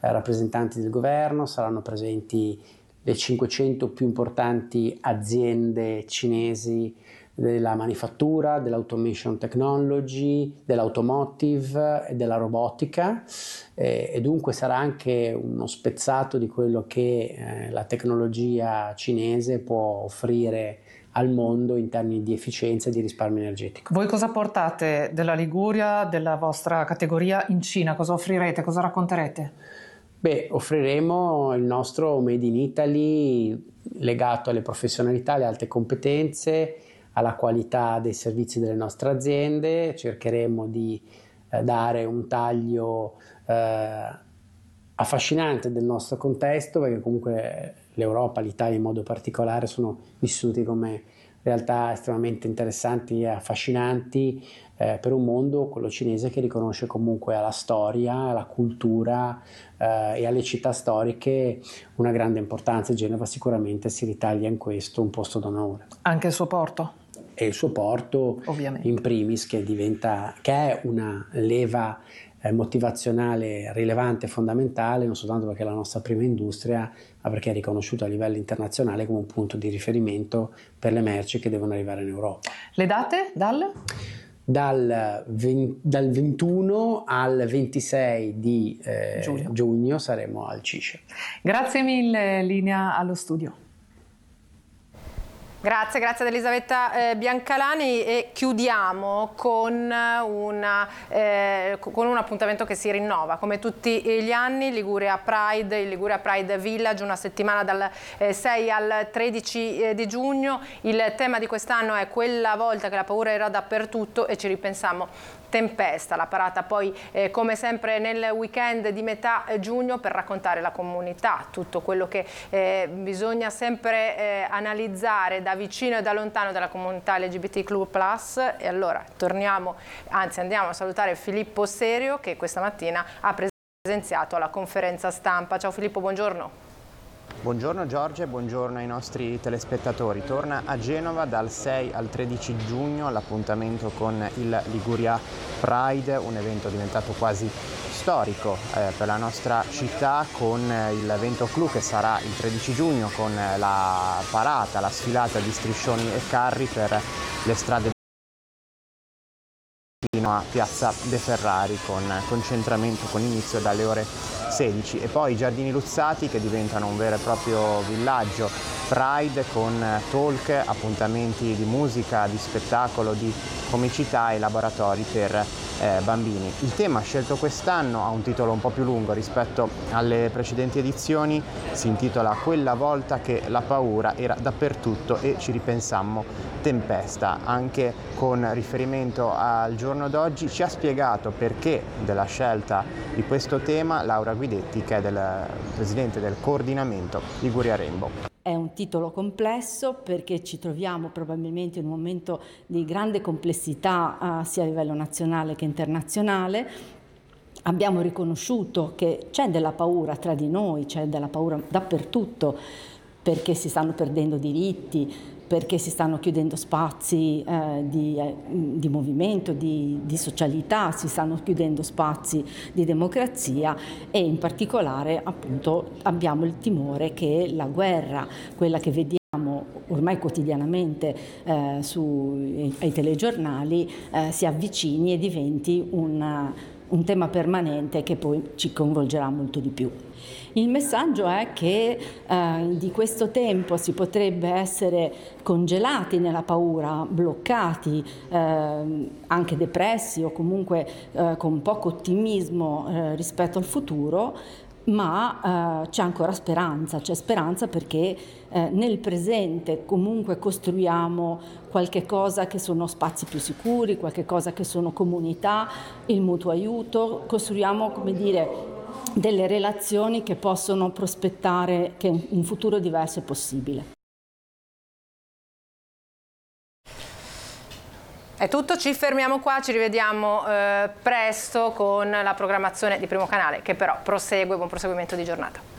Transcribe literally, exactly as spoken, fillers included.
eh, rappresentanti del governo, saranno presenti le cinquecento più importanti aziende cinesi della manifattura, dell'automation technology, dell'automotive e della robotica, eh, e dunque sarà anche uno spezzato di quello che eh, la tecnologia cinese può offrire al mondo in termini di efficienza e di risparmio energetico. Voi cosa portate della Liguria, della vostra categoria in Cina? Cosa offrirete? Cosa racconterete? Beh, offriremo il nostro Made in Italy legato alle professionalità, alle alte competenze, alla qualità dei servizi delle nostre aziende. Cercheremo di eh, dare un taglio eh, affascinante del nostro contesto, perché comunque l'Europa, l'Italia in modo particolare, sono vissuti come realtà estremamente interessanti e affascinanti eh, per un mondo, quello cinese, che riconosce comunque alla storia, alla cultura eh, e alle città storiche una grande importanza. Genova sicuramente si ritaglia in questo un posto d'onore. Anche il suo porto? E il suo porto, ovviamente, in primis, che diventa, che è una leva eh, motivazionale rilevante e fondamentale, non soltanto perché è la nostra prima industria, ma perché è riconosciuta a livello internazionale come un punto di riferimento per le merci che devono arrivare in Europa. Le date? Dal? Dal, venti, dal ventuno al ventisei di eh, giugno. giugno saremo al CICE. Grazie mille, linea allo studio. Grazie, grazie ad Elisabetta eh, Biancalani, e chiudiamo con, una, eh, con un appuntamento che si rinnova come tutti gli anni, Liguria Pride, il Liguria Pride Village, una settimana dal eh, sei al tredici eh, di giugno. Il tema di quest'anno è quella volta che la paura era dappertutto e ci ripensammo. Tempesta, la parata poi eh, come sempre nel weekend di metà giugno per raccontare la comunità, tutto quello che eh, bisogna sempre eh, analizzare da vicino e da lontano della comunità L G B T Q plus. E allora torniamo, anzi andiamo a salutare Filippo Serio, che questa mattina ha presenziato alla conferenza stampa. Ciao Filippo, buongiorno. Buongiorno Giorgia e buongiorno ai nostri telespettatori. Torna a Genova dal sei al tredici giugno l'appuntamento con il Liguria Pride, un evento diventato quasi storico eh, per la nostra città, con il Vento Clou che sarà il tredici giugno, con la parata, la sfilata di striscioni e carri per le strade fino a Piazza De Ferrari, con concentramento con inizio dalle ore sedici, e poi i Giardini Luzzati che diventano un vero e proprio villaggio Pride, con talk, appuntamenti di musica, di spettacolo, di comicità e laboratori per eh, bambini. Il tema scelto quest'anno ha un titolo un po' più lungo rispetto alle precedenti edizioni, si intitola Quella volta che la paura era dappertutto e ci ripensammo. Tempesta, anche con riferimento al giorno d'oggi. Ci ha spiegato perché della scelta di questo tema Laura Guidetti, che è del presidente del coordinamento Liguria Rainbow. È un titolo complesso perché ci troviamo probabilmente in un momento di grande complessità eh, sia a livello nazionale che internazionale. Abbiamo riconosciuto che c'è della paura tra di noi, c'è della paura dappertutto, perché si stanno perdendo diritti, perché si stanno chiudendo spazi eh, di, eh, di movimento, di, di socialità, si stanno chiudendo spazi di democrazia, e in particolare appunto abbiamo il timore che la guerra, quella che vediamo ormai quotidianamente eh, su, ai telegiornali, eh, si avvicini e diventi un, un tema permanente che poi ci coinvolgerà molto di più. Il messaggio è che eh, di questo tempo si potrebbe essere congelati nella paura, bloccati, eh, anche depressi o comunque eh, con poco ottimismo eh, rispetto al futuro, ma eh, c'è ancora speranza, c'è speranza perché eh, nel presente comunque costruiamo qualche cosa che sono spazi più sicuri, qualche cosa che sono comunità, il mutuo aiuto, costruiamo, come dire, delle relazioni che possono prospettare che un futuro diverso è possibile. È tutto, ci fermiamo qua, ci rivediamo eh, presto con la programmazione di Primo Canale, che però prosegue. Buon proseguimento di giornata.